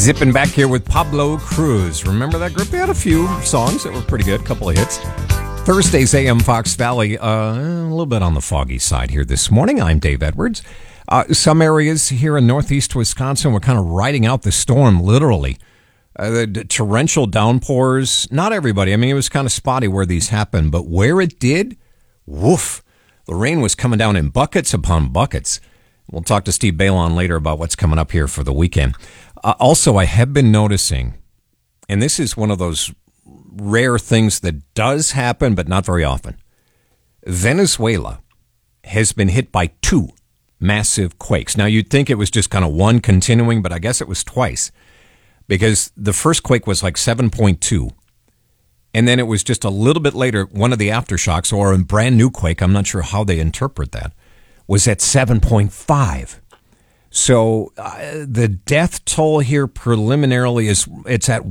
Zipping back here with Pablo Cruz. Remember that group? They had a few songs that were pretty good, a couple of hits. Thursday's AM Fox Valley, a little bit on the foggy side here this morning. I'm Dave Edwards. Some areas here in northeast Wisconsin were kind of riding out the storm, literally. The torrential downpours, not everybody. I mean, it was kind of spotty where these happened, but where it did, woof. The rain was coming down in buckets upon buckets. We'll talk to Steve Balon later about what's coming up here for the weekend. Also, I have been noticing, and this is one of those rare things that does happen, but not very often. Venezuela has been hit by 2 massive quakes. Now, you'd think it was just kind of one continuing, but I guess it was twice, because the first quake was like 7.2, and then it was just a little bit later, one of the aftershocks, or a brand new quake, I'm not sure how they interpret that, was at 7.5. So the death toll here preliminarily it's at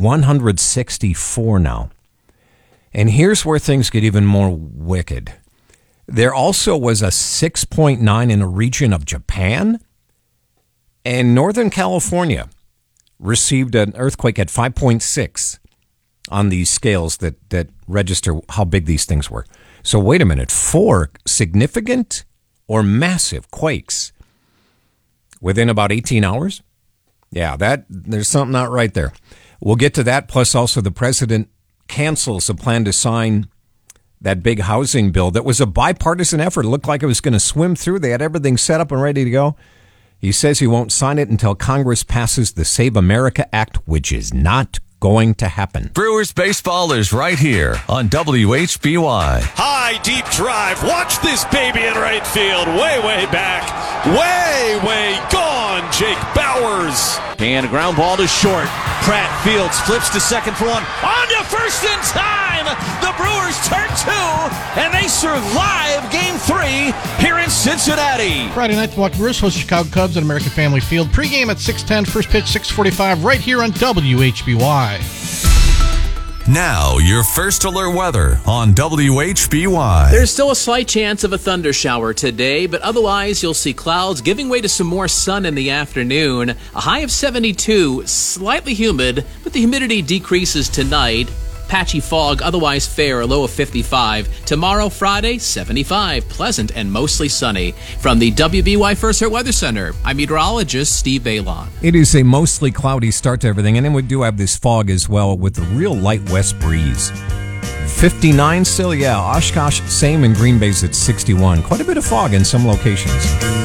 164 now. And here's where things get even more wicked. There also was a 6.9 in a region of Japan, and Northern California received an earthquake at 5.6 on these scales that register how big these things were. So wait a minute, 4 significant or massive quakes within about 18 hours? Yeah, there's something not right there. We'll get to that, plus also the president cancels a plan to sign that big housing bill that was a bipartisan effort. It looked like it was going to swim through. They had everything set up and ready to go. He says he won't sign it until Congress passes the Save America Act, which is not going to happen. Brewers baseball is right here on WHBY. High, deep drive. Watch this baby in right field. Way, way back. Way gone. Jake Bowers. And a ground ball to short. Pratt Fields flips to second for one. On to first in time. The Brewers turn 2, and they survive Game 3 here in Cincinnati. Friday night, the Milwaukee Brewers host the Chicago Cubs at American Family Field. Pre-game at 6:10, first pitch 6:45, right here on WHBY. Now, your first alert weather on WHBY. There's still a slight chance of a thunder shower today, but otherwise you'll see clouds giving way to some more sun in the afternoon. A high of 72, slightly humid, but the humidity decreases tonight. Patchy fog, otherwise fair, a low of 55. Tomorrow, Friday, 75, pleasant and mostly sunny. From the WBY First Alert Weather Center, I'm meteorologist Steve Balon. It is a mostly cloudy start to everything, and then we do have this fog as well with a real light west breeze. 59 still, yeah. Oshkosh, same, and Green Bay's at 61. Quite a bit of fog in some locations.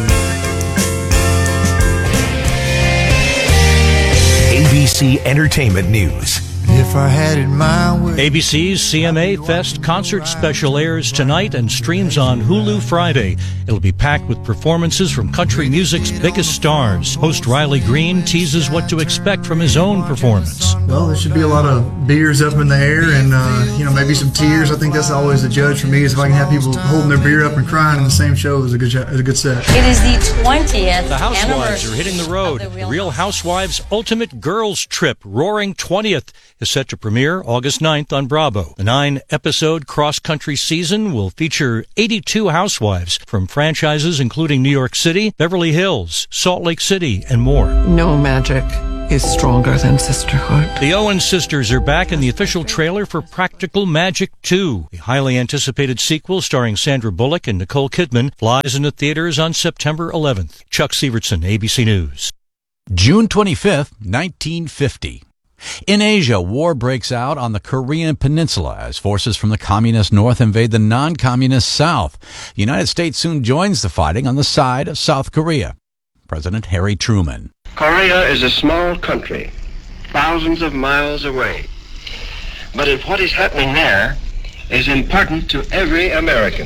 ABC Entertainment News. If I had it my way. ABC's CMA Fest concert special airs tonight and streams on Hulu Friday. It'll be packed with performances from country music's biggest stars. Host Riley Green teases what to expect from his own performance. Well, there should be a lot of beers up in the air and, maybe some tears. I think that's always the judge for me, is if I can have people holding their beer up and crying in the same show is a good set. It is the 20th The Housewives anniversary are hitting the road. The Real Housewives Ultimate Girls Trip, Roaring 20th, is set to premiere August 9th on Bravo. The 9-episode cross-country season will feature 82 housewives from franchises including New York City, Beverly Hills, Salt Lake City, and more. No magic is stronger than sisterhood. The Owens sisters are back in the official trailer for Practical Magic 2. The highly anticipated sequel starring Sandra Bullock and Nicole Kidman flies into theaters on September 11th. Chuck Severson, ABC News. June 25th, 1950. In Asia, war breaks out on the Korean Peninsula as forces from the communist north invade the non-communist south. The United States soon joins the fighting on the side of South Korea. President Harry Truman. Korea is a small country, thousands of miles away. But what is happening there is important to every American.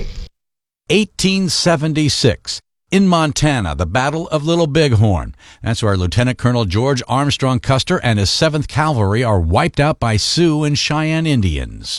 1876. In Montana, the Battle of Little Bighorn. That's where Lieutenant Colonel George Armstrong Custer and his 7th Cavalry are wiped out by Sioux and Cheyenne Indians.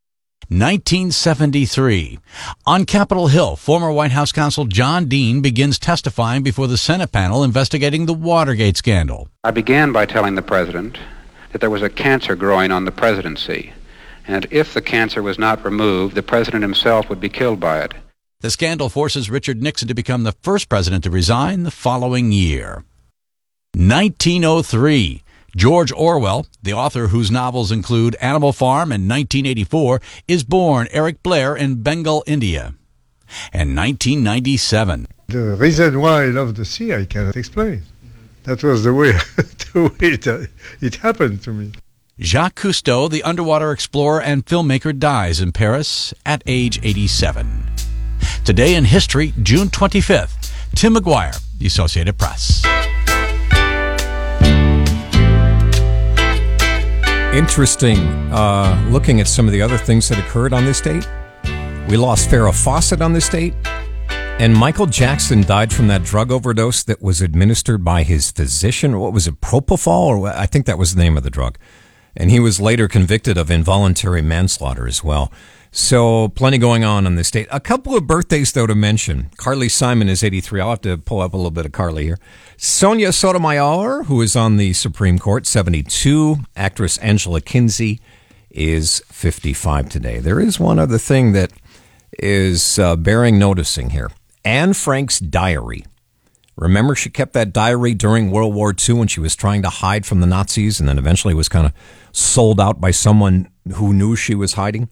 1973. On Capitol Hill, former White House counsel John Dean begins testifying before the Senate panel investigating the Watergate scandal. I began by telling the president that there was a cancer growing on the presidency, and that if the cancer was not removed, the president himself would be killed by it. The scandal forces Richard Nixon to become the first president to resign the following year. 1903. George Orwell, the author whose novels include Animal Farm and 1984, is born Eric Blair in Bengal, India. And 1997. The reason why I love the sea, I cannot explain. That was the way, it happened to me. Jacques Cousteau, the underwater explorer and filmmaker, dies in Paris at age 87. Today in history, June 25th. Tim McGuire, The Associated Press. Interesting, looking at some of the other things that occurred on this date. We lost Farrah Fawcett on this date, and Michael Jackson died from that drug overdose that was administered by his physician. What was it, propofol? Or I think that was the name of the drug. And he was later convicted of involuntary manslaughter as well. So plenty going on this date. A couple of birthdays, though, to mention. Carly Simon is 83. I'll have to pull up a little bit of Carly here. Sonia Sotomayor, who is on the Supreme Court, 72. Actress Angela Kinsey is 55 today. There is one other thing that is bearing noticing here. Anne Frank's diary. Remember, she kept that diary during World War II when she was trying to hide from the Nazis and then eventually was kind of sold out by someone who knew she was hiding?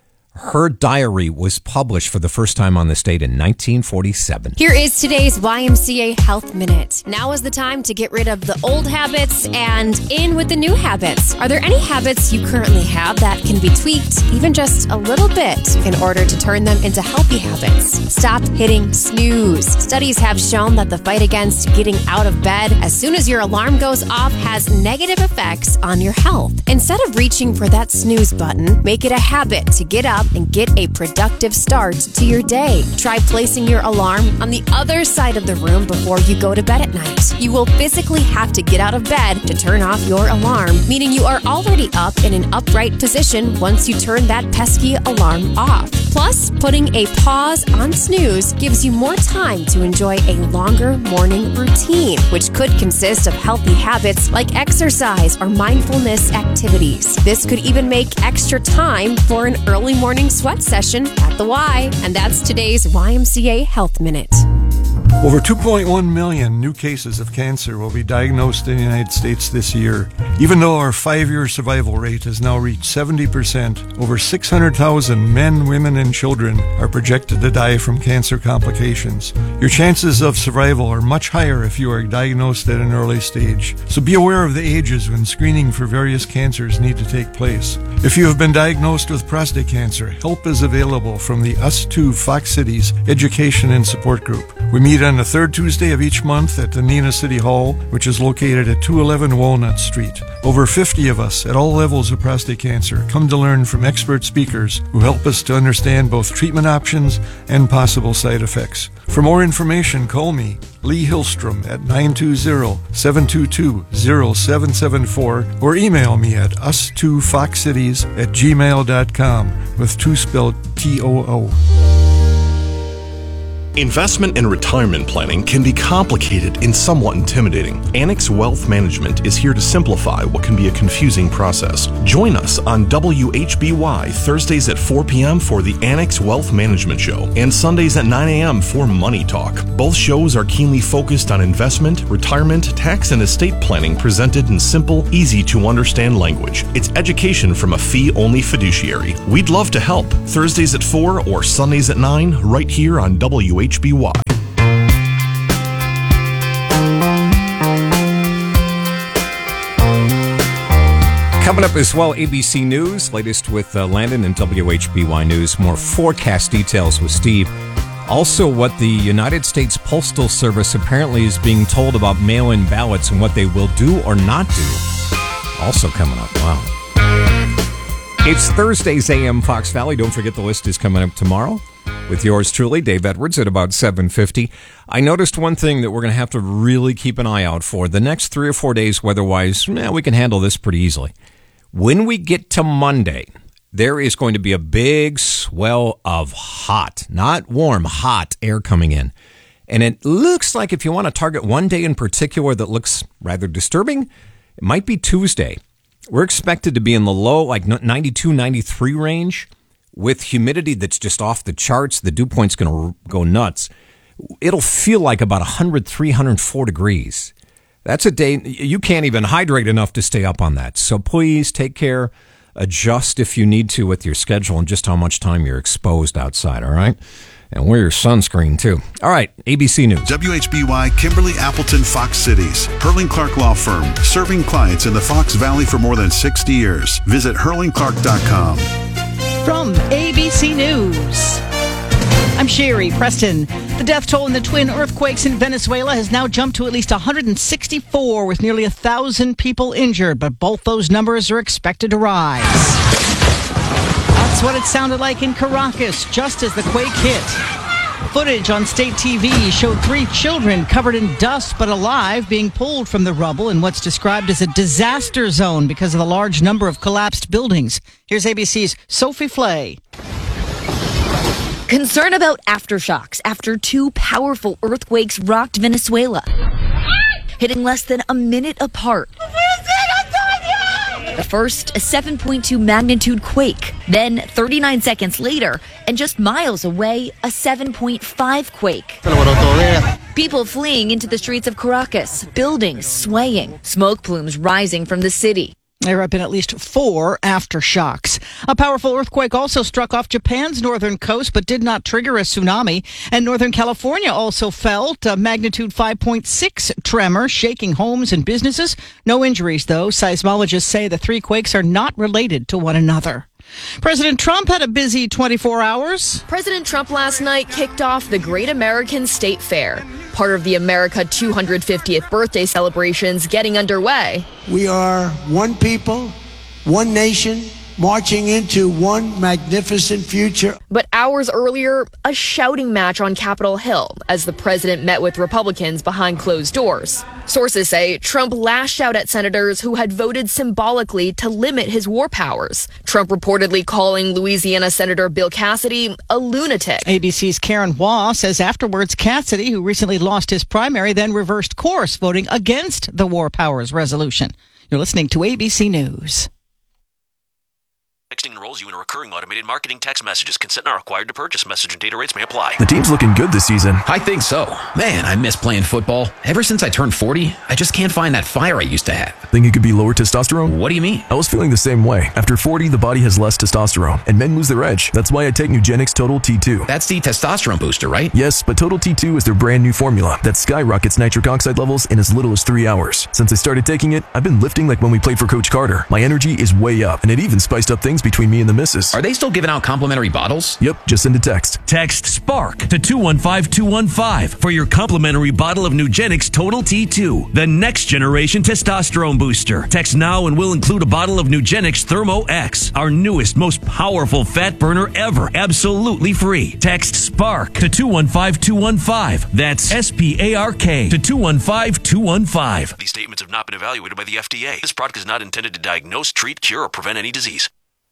Her diary was published for the first time on this date in 1947. Here is today's YMCA Health Minute. Now is the time to get rid of the old habits and in with the new habits. Are there any habits you currently have that can be tweaked, even just a little bit, in order to turn them into healthy habits? Stop hitting snooze. Studies have shown that the fight against getting out of bed as soon as your alarm goes off has negative effects on your health. Instead of reaching for that snooze button, make it a habit to get up and get a productive start to your day. Try placing your alarm on the other side of the room before you go to bed at night. You will physically have to get out of bed to turn off your alarm, meaning you are already up in an upright position once you turn that pesky alarm off. Plus, putting a pause on snooze gives you more time to enjoy a longer morning routine, which could consist of healthy habits like exercise or mindfulness activities. This could even make extra time for an early morning sweat session at the Y. And that's today's YMCA Health Minute. Over 2.1 million new cases of cancer will be diagnosed in the United States this year. Even though our 5-year survival rate has now reached 70%, over 600,000 men, women, and children are projected to die from cancer complications. Your chances of survival are much higher if you are diagnosed at an early stage. So be aware of the ages when screening for various cancers need to take place. If you have been diagnosed with prostate cancer, help is available from the Us Too Fox Cities Education and Support Group. We meet on the third Tuesday of each month at the Neenah City Hall, which is located at 211 Walnut Street. Over 50 of us at all levels of prostate cancer come to learn from expert speakers who help us to understand both treatment options and possible side effects. For more information, call me, Lee Hillstrom, at 920-722-0774 or email me at us2foxcities@gmail.com with 2 spelled TOO. Investment and retirement planning can be complicated and somewhat intimidating. Annex Wealth Management is here to simplify what can be a confusing process. Join us on WHBY Thursdays at 4 p.m. for the Annex Wealth Management Show and Sundays at 9 a.m. for Money Talk. Both shows are keenly focused on investment, retirement, tax, and estate planning presented in simple, easy-to-understand language. It's education from a fee-only fiduciary. We'd love to help. Thursdays at 4 or Sundays at 9 right here on WHBY. Coming up as well, ABC News, latest with Landon and WHBY News. More forecast details with Steve. Also, what the United States Postal Service apparently is being told about mail-in ballots and what they will do or not do. Also coming up. Wow. It's Thursday's AM Fox Valley. Don't forget the list is coming up tomorrow with yours truly, Dave Edwards, at about 7:50. I noticed one thing that we're going to have to really keep an eye out for. The next 3 or 4 days, weather-wise, we can handle this pretty easily. When we get to Monday, there is going to be a big swell of hot, not warm, hot air coming in. And it looks like if you want to target one day in particular that looks rather disturbing, it might be Tuesday. We're expected to be in the low, like 92, 93 range with humidity that's just off the charts. The dew point's going to go nuts. It'll feel like about 103, 104 degrees. That's a day you can't even hydrate enough to stay up on that. So please take care. Adjust if you need to with your schedule and just how much time you're exposed outside, all right? And wear your sunscreen, too. All right, ABC News. WHBY, Kimberly Appleton, Fox Cities. Hurling Clark Law Firm, serving clients in the Fox Valley for more than 60 years. Visit hurlingclark.com. From ABC News, I'm Sherry Preston. The death toll in the twin earthquakes in Venezuela has now jumped to at least 164, with nearly 1,000 people injured, but both those numbers are expected to rise. That's what it sounded like in Caracas just as the quake hit. Footage on state TV showed 3 children covered in dust but alive being pulled from the rubble in what's described as a disaster zone because of the large number of collapsed buildings. Here's ABC's Sophie Flay. Concern about aftershocks after 2 powerful earthquakes rocked Venezuela, hitting less than a minute apart. The first, a 7.2 magnitude quake. Then, 39 seconds later, and just miles away, a 7.5 quake. People fleeing into the streets of Caracas, buildings swaying, smoke plumes rising from the city. There have been at least 4 aftershocks. A powerful earthquake also struck off Japan's northern coast but did not trigger a tsunami. And Northern California also felt a magnitude 5.6 tremor, shaking homes and businesses. No injuries, though. Seismologists say the 3 quakes are not related to one another. President Trump had a busy 24 hours. President Trump last night kicked off the Great American State Fair, part of the America 250th birthday celebrations getting underway. We are one people, one nation, marching into one magnificent future. But hours earlier, a shouting match on Capitol Hill as the president met with Republicans behind closed doors. Sources say Trump lashed out at senators who had voted symbolically to limit his war powers. Trump reportedly calling Louisiana Senator Bill Cassidy a lunatic. ABC's Karen Waugh says afterwards Cassidy, who recently lost his primary, then reversed course, voting against the war powers resolution. You're listening to ABC News. Texting enrolls you in a recurring automated marketing text messages. Consent not required to purchase. Message and data rates may apply. The team's looking good this season. I think so. Man, I miss playing football. Ever since I turned 40, I just can't find that fire I used to have. Think it could be lower testosterone? What do you mean? I was feeling the same way. After 40, the body has less testosterone, and men lose their edge. That's why I take Nugenix Total T2. That's the testosterone booster, right? Yes, but Total T2 is their brand new formula that skyrockets nitric oxide levels in as little as 3 hours. Since I started taking it, I've been lifting like when we played for Coach Carter. My energy is way up, and it even spiced up things between me and the missus. Are they still giving out complimentary bottles? Yep, just send a text. Text SPARK to 215-215 for your complimentary bottle of Nugenix Total T2, the next generation testosterone booster. Text now and we'll include a bottle of Nugenix Thermo X, our newest, most powerful fat burner ever, absolutely free. Text SPARK to 215-215. That's SPARK to 215-215. These statements have not been evaluated by the FDA. This product is not intended to diagnose, treat, cure, or prevent any disease.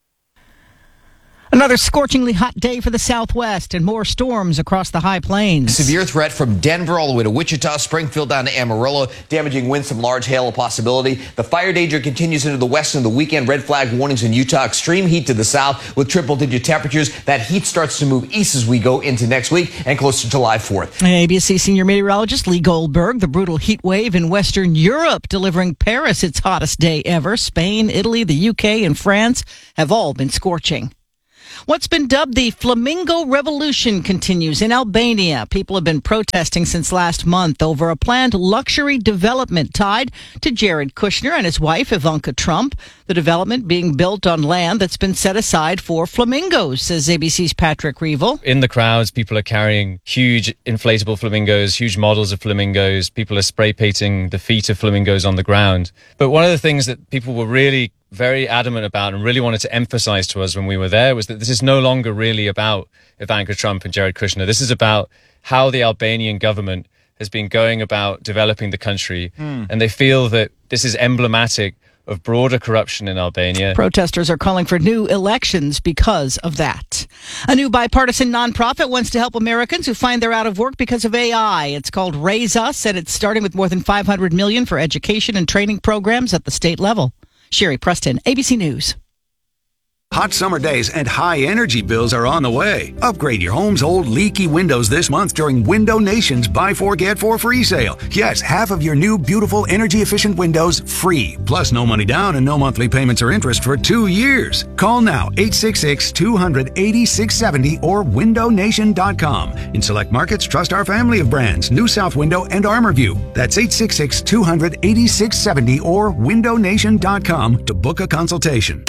Another scorchingly hot day for the Southwest and more storms across the high plains. Severe threat from Denver all the way to Wichita, Springfield down to Amarillo. Damaging winds, some large hail a possibility. The fire danger continues into the west and the weekend. Red flag warnings in Utah. Extreme heat to the south with triple-digit temperatures. That heat starts to move east as we go into next week and close to July 4th. ABC senior meteorologist Lee Goldberg. The brutal heat wave in Western Europe delivering Paris its hottest day ever. Spain, Italy, the UK, and France have all been scorching. What's been dubbed the Flamingo Revolution continues in Albania. People have been protesting since last month over a planned luxury development tied to Jared Kushner and his wife, Ivanka Trump. The development being built on land that's been set aside for flamingos, says ABC's Patrick Reevell. In the crowds, people are carrying huge inflatable flamingos, huge models of flamingos. People are spray painting the feet of flamingos on the ground. But one of the things that people were really very adamant about and really wanted to emphasize to us when we were there was that this is no longer really about Ivanka Trump and Jared Kushner. This is about how the Albanian government has been going about developing the country. And they feel that this is emblematic of broader corruption in Albania. Protesters are calling for new elections because of that. A new bipartisan nonprofit wants to help Americans who find they're out of work because of AI. It's called Raise Us, and it's starting with more than $500 million for education and training programs at the state level. Sherry Preston, ABC News. Hot summer days and high energy bills are on the way. Upgrade your home's old leaky windows this month during Window Nation's Buy 4 Get 4 free sale. Yes, half of your new beautiful energy efficient windows free. Plus no money down and no monthly payments or interest for 2 years. Call now 866-200-8670 or windownation.com. In select markets, trust our family of brands, New South Window and ArmorView. That's 866-200-8670 or windownation.com to book a consultation.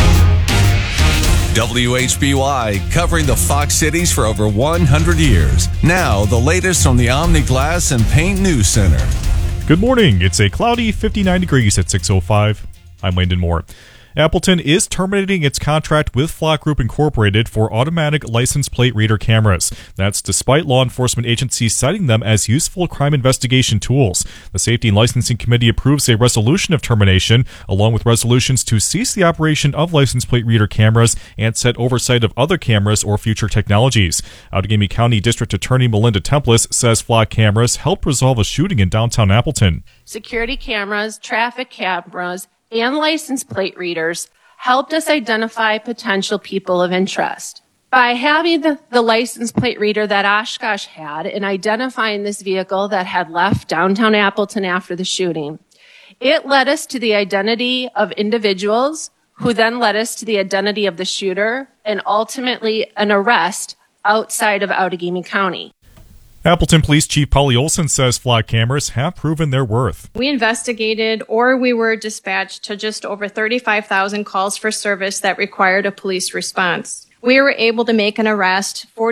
WHBY, covering the Fox Cities for over 100 years. Now, the latest from the Omni Glass and Paint News Center. Good morning. It's a cloudy 59 degrees at 6:05. I'm Landon Moore. Appleton is terminating its contract with Flock Group Incorporated for automatic license plate reader cameras. That's despite law enforcement agencies citing them as useful crime investigation tools. The Safety and Licensing Committee approves a resolution of termination, along with resolutions to cease the operation of license plate reader cameras and set oversight of other cameras or future technologies. Outagamie County District Attorney Melinda Templis says Flock cameras helped resolve a shooting in downtown Appleton. Security cameras, traffic cameras, and license plate readers helped us identify potential people of interest. By having the license plate reader that Oshkosh had and identifying this vehicle that had left downtown Appleton after the shooting, it led us to the identity of individuals who then led us to the identity of the shooter and ultimately an arrest outside of Outagamie County. Appleton Police Chief Polly Olson says Flock cameras have proven their worth. We investigated or we were dispatched to just over 35,000 calls for service that required a police response. We were able to make an arrest in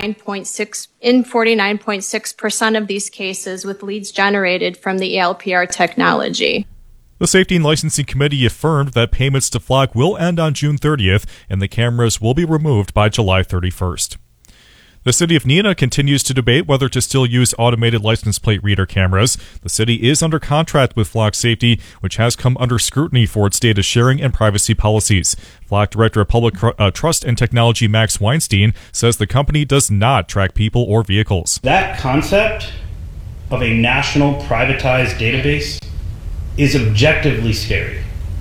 49.6% of these cases with leads generated from the ALPR technology. The Safety and Licensing Committee affirmed that payments to Flock will end on June 30th and the cameras will be removed by July 31st. The city of Neenah continues to debate whether to still use automated license plate reader cameras. The city is under contract with Flock Safety, which has come under scrutiny for its data sharing and privacy policies. Flock Director of Public Trust and Technology Max Weinstein says the company does not track people or vehicles. That concept of a national privatized database is objectively scary.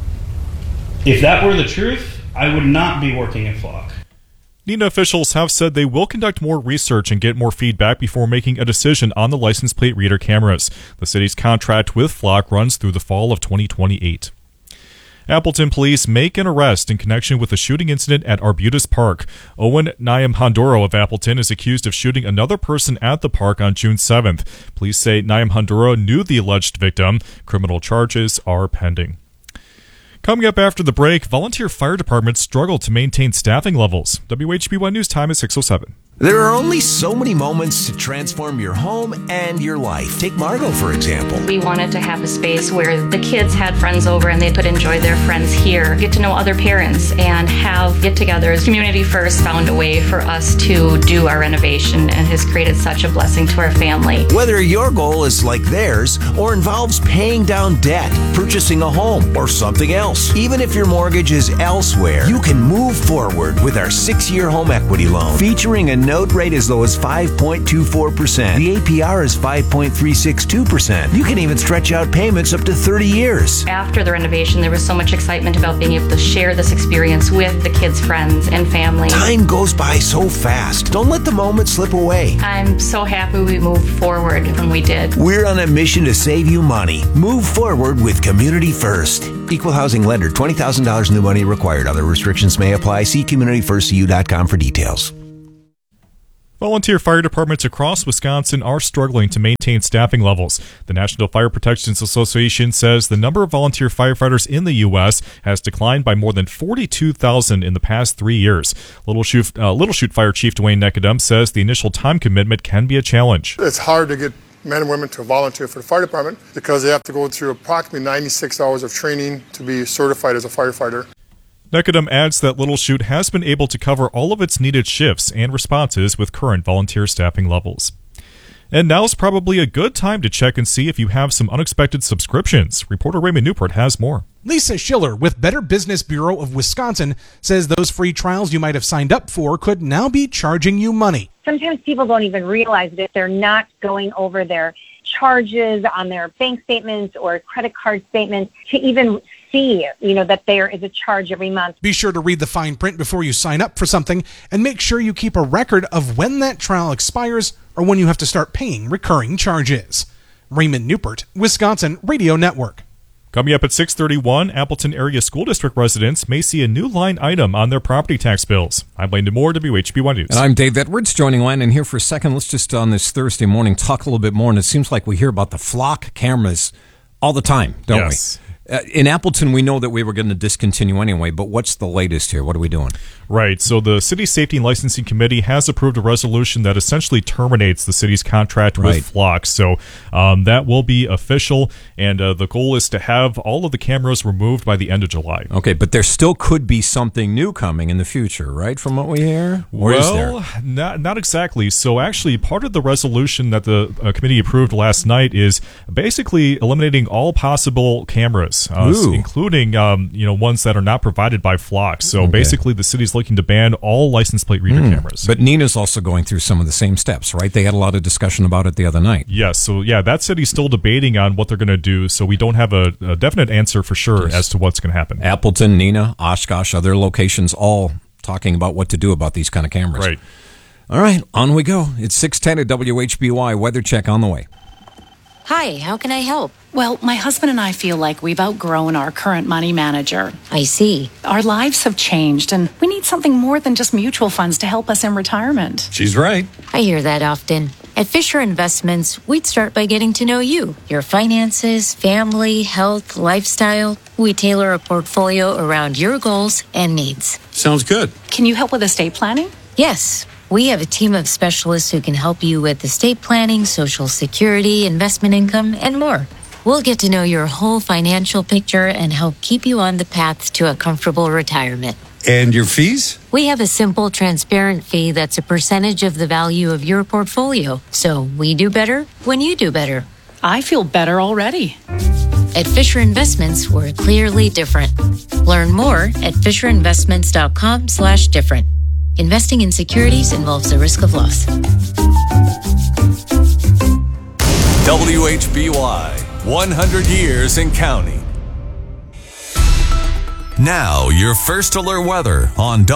If that were the truth, I would not be working at Flock. Neenah officials have said they will conduct more research and get more feedback before making a decision on the license plate reader cameras. The city's contract with Flock runs through the fall of 2028. Appleton police make an arrest in connection with a shooting incident at Arbutus Park. Owen Nyamhandoro of Appleton is accused of shooting another person at the park on June 7th. Police say Nyamhandoro knew the alleged victim. Criminal charges are pending. Coming up after the break, volunteer fire departments struggle to maintain staffing levels. WHBY News time is 6:07. There are only so many moments to transform your home and your life. Take Margot, for example. We wanted to have a space where the kids had friends over and they could enjoy their friends here, get to know other parents, and have get-togethers. Community First found a way for us to do our renovation and has created such a blessing to our family. Whether your goal is like theirs or involves paying down debt, purchasing a home, or something else, even if your mortgage is elsewhere, you can move forward with our 6-year home equity loan, featuring a note rate as low as 5.24%. The APR is 5.362%. You can even stretch out payments up to 30 years. After the renovation, there was so much excitement about being able to share this experience with the kids' friends and family. Time goes by so fast. Don't let the moment slip away. I'm so happy we moved forward when we did. We're on a mission to save you money. Move forward with Community First. Equal housing lender, $20,000 new money required. Other restrictions may apply. See communityfirstcu.com for details. Volunteer fire departments across Wisconsin are struggling to maintain staffing levels. The National Fire Protection Association says the number of volunteer firefighters in the U.S. has declined by more than 42,000 in the past 3 years. Little Chute Fire Chief Dwayne Nekedum says the initial time commitment can be a challenge. It's hard to get men and women to volunteer for the fire department because they have to go through approximately 96 hours of training to be certified as a firefighter. Nekedum adds that Little Chute has been able to cover all of its needed shifts and responses with current volunteer staffing levels. And now's probably a good time to check and see if you have some unexpected subscriptions. Reporter Raymond Newport has more. Lisa Schiller with Better Business Bureau of Wisconsin says those free trials you might have signed up for could now be charging you money. Sometimes people don't even realize that if they're not going over their charges on their bank statements or credit card statements to even see, that there is a charge every month. Be sure to read the fine print before you sign up for something, and make sure you keep a record of when that trial expires or when you have to start paying recurring charges. Raymond Newport, Wisconsin Radio Network. Coming up at 6:31, Appleton Area School District residents may see a new line item on their property tax bills. I'm Landon Moore, WHB1 News. And I'm Dave Edwards, joining Landon here for a second. Let's just, on this Thursday morning, talk a little bit more. And it seems like we hear about the flock cameras all the time, don't we? In Appleton, we know that we were going to discontinue anyway, but what's the latest here? What are we doing? Right. So the City Safety and Licensing Committee has approved a resolution that essentially terminates the city's contract with Flock. So that will be official, and the goal is to have all of the cameras removed by the end of July. Okay, but there still could be something new coming in the future, right, from what we hear? Or well, is there? Not exactly. So actually, part of the resolution that the committee approved last night is basically eliminating all possible cameras. Including ones that are not provided by Flock. So basically the city's looking to ban all license plate reader cameras. But Neenah's also going through some of the same steps, right? They had a lot of discussion about it the other night. Yes. So that city's still debating on what they're going to do. So we don't have a definite answer for sure as to what's going to happen. Appleton, Neenah, Oshkosh, other locations all talking about what to do about these kind of cameras. Right. All right, on we go. It's 6:10 at WHBY. Weather check on the way. Hi, how can I help? Well, my husband and I feel like we've outgrown our current money manager. I see. Our lives have changed, and we need something more than just mutual funds to help us in retirement. She's right. I hear that often. At Fisher Investments, we'd start by getting to know you, your finances, family, health, lifestyle. We tailor a portfolio around your goals and needs. Sounds good. Can you help with estate planning? Yes. We have a team of specialists who can help you with estate planning, Social Security, investment income, and more. We'll get to know your whole financial picture and help keep you on the path to a comfortable retirement. And your fees? We have a simple, transparent fee that's a percentage of the value of your portfolio. So we do better when you do better. I feel better already. At Fisher Investments, we're clearly different. Learn more at fisherinvestments.com/different. Investing in securities involves a risk of loss. WHBY, 100 years in counting. Now, your first alert weather on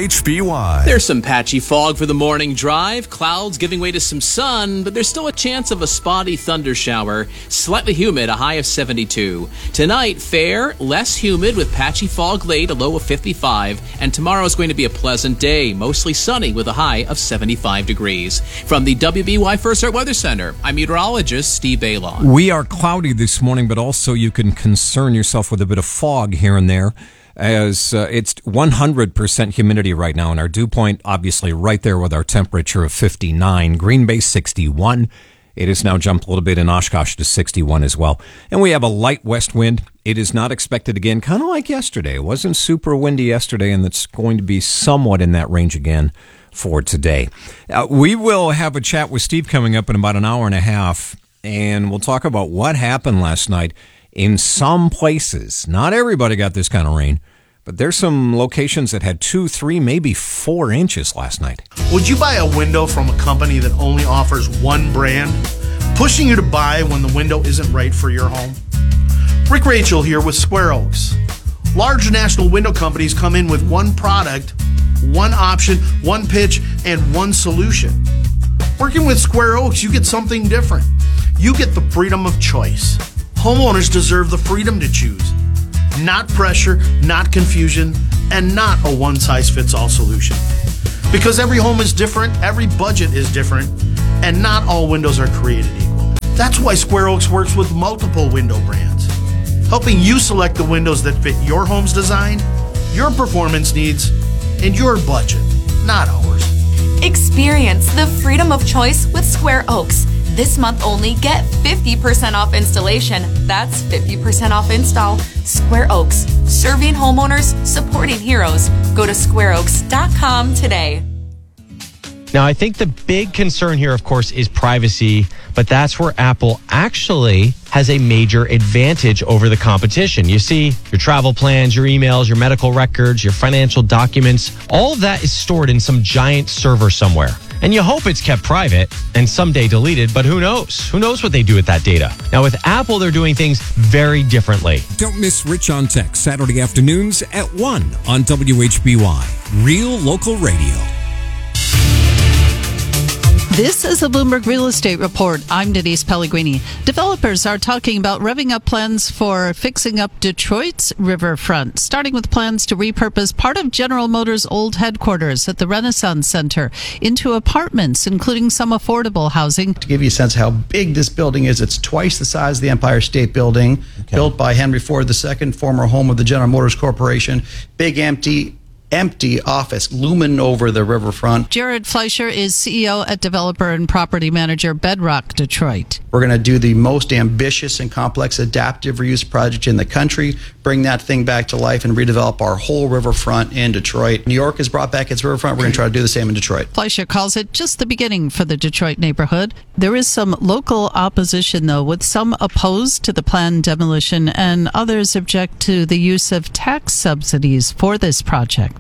WHBY. There's some patchy fog for the morning drive, clouds giving way to some sun, but there's still a chance of a spotty thunder shower. Slightly humid, a high of 72. Tonight, fair, less humid with patchy fog late, a low of 55. And tomorrow is going to be a pleasant day, mostly sunny with a high of 75 degrees. From the WBY First Alert Weather Center, I'm meteorologist Steve Baylon. We are cloudy this morning, but also you can concern yourself with a bit of fog here and there, as it's 100% humidity right now, and our dew point obviously right there with our temperature of 59. Green Bay 61. It has now jumped a little bit in Oshkosh to 61 as well. And we have a light west wind. It is not expected again, kind of like yesterday. It wasn't super windy yesterday, and it's going to be somewhat in that range again for today. We will have a chat with Steve coming up in about an hour and a half, and we'll talk about what happened last night in some places. Not everybody got this kind of rain, but there's some locations that had 2, 3, maybe 4 inches last night. Would you buy a window from a company that only offers one brand, pushing you to buy when the window isn't right for your home? Rick Rachel here with Square Oaks. Large national window companies come in with one product, one option, one pitch, and one solution. Working with Square Oaks, you get something different. You get the freedom of choice. Homeowners deserve the freedom to choose. Not pressure, not confusion, and not a one-size-fits-all solution. Because every home is different, every budget is different, and not all windows are created equal. That's why Square Oaks works with multiple window brands, helping you select the windows that fit your home's design, your performance needs, and your budget, not ours. Experience the freedom of choice with Square Oaks. This month only, get 50% off installation. That's 50% off install. Square Oaks, serving homeowners, supporting heroes. Go to squareoaks.com today. Now, I think the big concern here, of course, is privacy, but that's where Apple actually has a major advantage over the competition. You see, your travel plans, your emails, your medical records, your financial documents, all of that is stored in some giant server somewhere. And you hope it's kept private and someday deleted, but who knows? Who knows what they do with that data? Now, with Apple, they're doing things very differently. Don't miss Rich on Tech, Saturday afternoons at 1 on WHBY. Real local radio. This is a Bloomberg Real Estate Report. I'm Denise Pellegrini. Developers are talking about revving up plans for fixing up Detroit's riverfront, starting with plans to repurpose part of General Motors' old headquarters at the Renaissance Center into apartments, including some affordable housing. To give you a sense of how big this building is, it's twice the size of the Empire State Building, built by Henry Ford II, former home of the General Motors Corporation. Big empty office looming over the riverfront. Jared Fleischer is CEO at developer and property manager Bedrock Detroit. We're going to do the most ambitious and complex adaptive reuse project in the country, bring that thing back to life and redevelop our whole riverfront in Detroit. New York has brought back its riverfront. We're going to try to do the same in Detroit. Fleischer calls it just the beginning for the Detroit neighborhood. There is some local opposition, though, with some opposed to the planned demolition and others object to the use of tax subsidies for this project.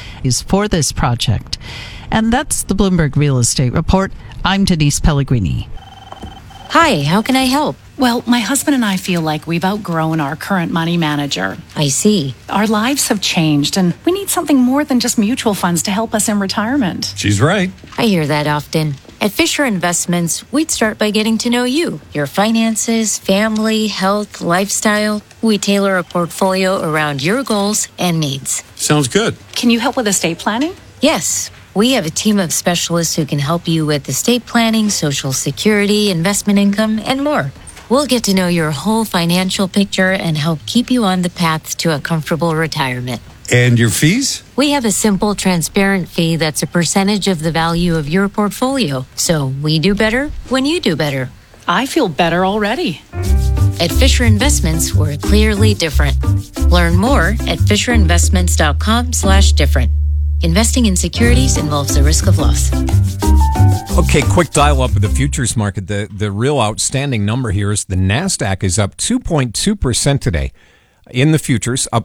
And that's the Bloomberg Real Estate Report. I'm Denise Pellegrini. Hi, how can I help? Well, my husband and I feel like we've outgrown our current money manager. I see. Our lives have changed, and we need something more than just mutual funds to help us in retirement. She's right. I hear that often. At Fisher Investments, we'd start by getting to know you, your finances, family, health, lifestyle. We tailor a portfolio around your goals and needs. Sounds good. Can you help with estate planning? Yes. We have a team of specialists who can help you with estate planning, Social Security, investment income, and more. We'll get to know your whole financial picture and help keep you on the path to a comfortable retirement. And your fees? We have a simple, transparent fee that's a percentage of the value of your portfolio. So we do better when you do better. I feel better already. At Fisher Investments, we're clearly different. Learn more at FisherInvestments.com/different. Investing in securities involves the risk of loss. Okay, quick dial up of the futures market. The real outstanding number here is the NASDAQ is up 2.2% today. In the futures, up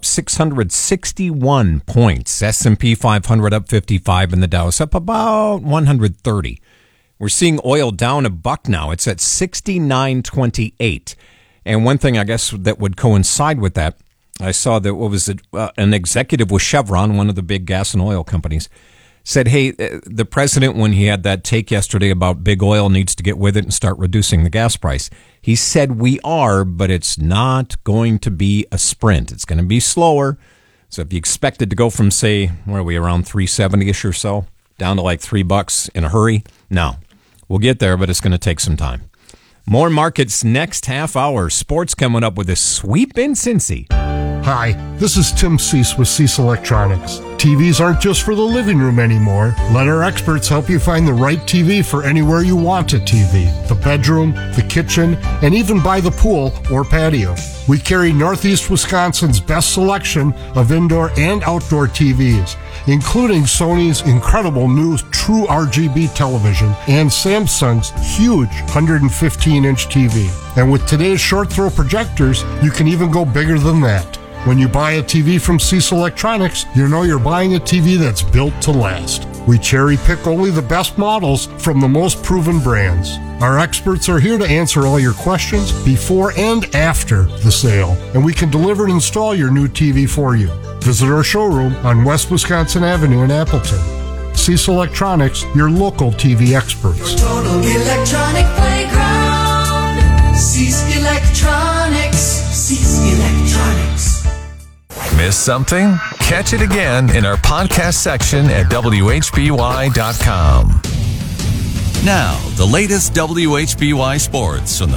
661 points. S&P 500 up 55 and the Dow's up about 130. We're seeing oil down $1 now. It's at 69.28. And one thing I guess that would coincide with that, I saw that an executive with Chevron, one of the big gas and oil companies, said, hey, the president, when he had that take yesterday about big oil, needs to get with it and start reducing the gas price. He said we are, but it's not going to be a sprint. It's going to be slower. So if you expect it to go from, say, where are we, around 370-ish or so, down to like $3 in a hurry, no. We'll get there, but it's going to take some time. More markets next half hour. Sports coming up with a sweep in Cincy. Hi, this is Tim Cease with Cease Electronics. TVs aren't just for the living room anymore. Let our experts help you find the right TV for anywhere you want a TV. The bedroom, the kitchen, and even by the pool or patio. We carry Northeast Wisconsin's best selection of indoor and outdoor TVs, including Sony's incredible new True RGB television and Samsung's huge 115-inch TV. And with today's short throw projectors, you can even go bigger than that. When you buy a TV from Cease Electronics, you know you're buying a TV that's built to last. We cherry pick only the best models from the most proven brands. Our experts are here to answer all your questions before and after the sale, and we can deliver and install your new TV for you. Visit our showroom on West Wisconsin Avenue in Appleton. Cease Electronics, your local TV experts. Your total electronic playground. Cease Electronics. Cease Electronics. Miss something? Catch it again in our podcast section at WHBY.com. Now, the latest WHBY sports from the